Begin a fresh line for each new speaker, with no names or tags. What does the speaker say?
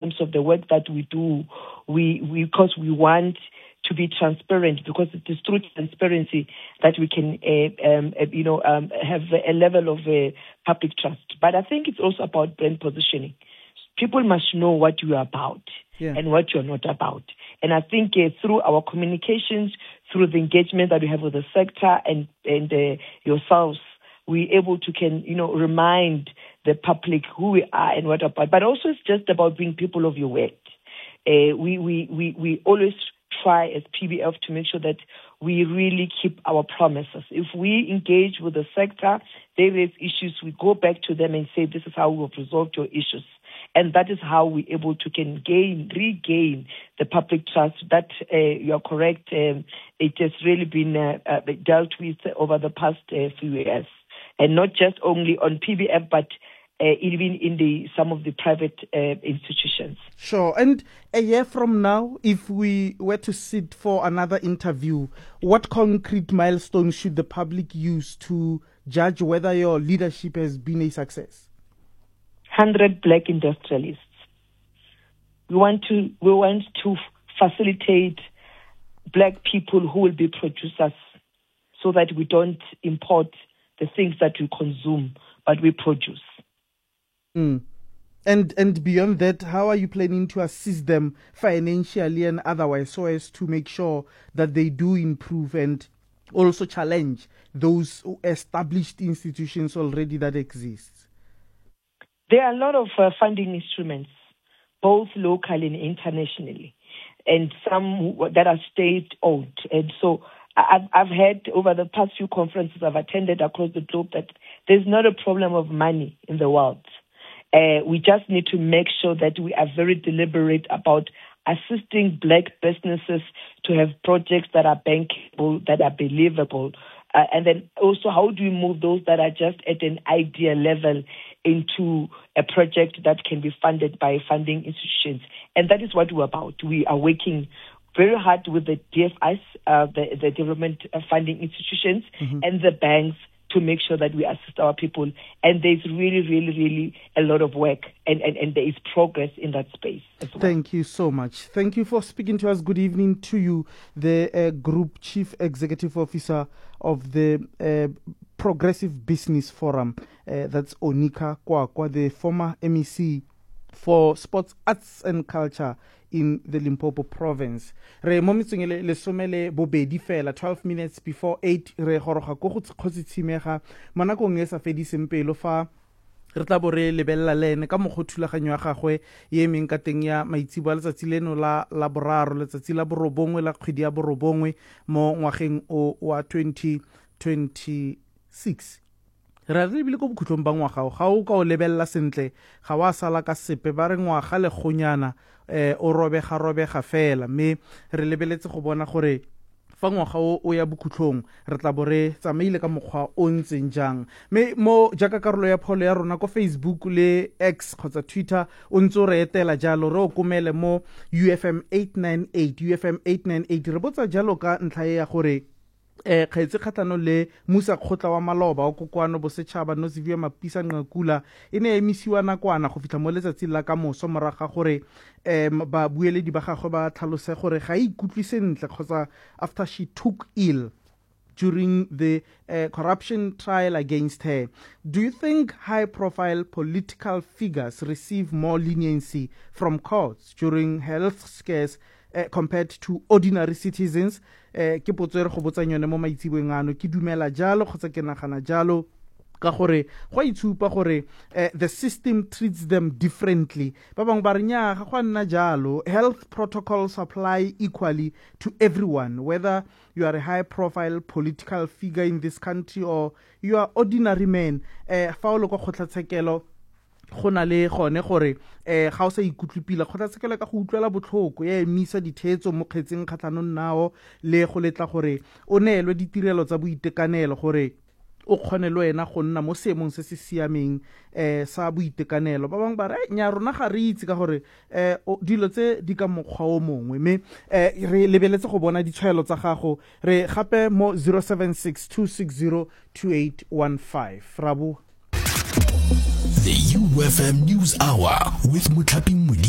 terms of the work that we do, because we want to be transparent, because it is through transparency that we can, have a level of public trust. But I think it's also about brand positioning. People must know what you are about and what you're not about. And I think through our communications, through the engagement that we have with the sector and yourselves, we're able to remind the public who we are and what about. But also it's just about being people of your word. We always try as PBF to make sure that we really keep our promises. If we engage with the sector, they raise issues, we go back to them and say, this is how we have resolved your issues. And that is how we're able to regain the public trust. That you're correct. It has really been dealt with over the past few years, and not just only on PBF, but even in some of the private institutions.
Sure. And a year from now, if we were to sit for another interview, what concrete milestones should the public use to judge whether your leadership has been a success?
100 black industrialists. We want to facilitate black people who will be producers, so that we don't import the things that we consume, but we produce.
And beyond that, how are you planning to assist them financially and otherwise, so as to make sure that they do improve and also challenge those established institutions already that exist?
There are a lot of funding instruments, both locally and internationally, and some that are state-owned. And so I've had, over the past few conferences I've attended across the globe, that there's not a problem of money in the world. We just need to make sure that we are very deliberate about assisting black businesses to have projects that are bankable, that are believable. And then also, how do we move those that are just at an idea level into a project that can be funded by funding institutions? And that is what we're about. We are working very hard with the DFIs, the development funding institutions, and the banks, to make sure that we assist our people. And there's really, really, really a lot of work, and there is progress in that space as well.
Thank you so much. Thank you for speaking to us. Good evening to you, the Group Chief Executive Officer of the Progressive Business Forum. That's Onika Kwakwa, the former MEC for Sports, Arts and Culture in the Limpopo province. Re mo metsong le somele bobedi fela 12 minutes before 8 re goroga go go tshimega monakong e sa fediseng pelo fa re tla bo re lebella lene ka mogothulaganyo ya gagwe ye meng ka teng ya maitsibo a letsatsi leno la boraro, letsatsi la borobongwe la kgwedi ya borobongwe mo ngwageng o wa 2026. Re bile go bokhutlong ba ngwaga ga o ka o lebella sentle ga wa sala ka sepe ba re ngwaga le gonyana o robega fela, mme re lebeletse go bona gore fa ngwaga o ya bokhutlong re tla bo re tsamaile ka mokgwa o ntseng jang. Mme mo jaaka karolo ya pholo ya rona ko Facebook le X kgotsa Twitter o ntse re etela jalo, re o komele mo UFM 898 re botsa jalo ka ntlha ya gore kgaetse kgatlano le Musa Kgotla wa Maloba o kokoano bosetšhaba Nosiviwe Mapisa Nqakula e ne emisiwa nakwana go fitla mo letsatsi la ka moso moraga gore ba bueledi ba gagwe ba tlhalose gore ga ikutlwe sentle kgotsa after she took ill during the corruption trial against her. Do you think high-profile political figures receive more leniency from courts during health scares compared to ordinary citizens? Ke potso re go botsa yone mo maitsibeng ano, ke dumela jalo kgotsa ke nagana jalo ka gore go itshupa gore the system treats them differently. Ba bang ba re nya ga go nna jalo. Health protocols apply equally to everyone, whether you are a high profile political figure in this country or you are ordinary man. Fa o le go kgotlatshekelo go na le gone gore ga o sa ikutlupila kgotlatshekelo ka go utlwela botlhoko ya emisa dithetso mo kgetseng kgatlhanong nao le go letla gore o neelwe ditirelo tsa boitekanelo gore o kgone le wena go nna mo seemong se se siameng sa boitekanelo. Ba bang ba re nya rona ga re itse ka gore dilo tse di ka mokgwa o mongwe, mme re lebeletse go bona ditshwaelo tsa gago re gape mo 0762602815 rabo.
The UFM News Hour with Mutlaping Mudi.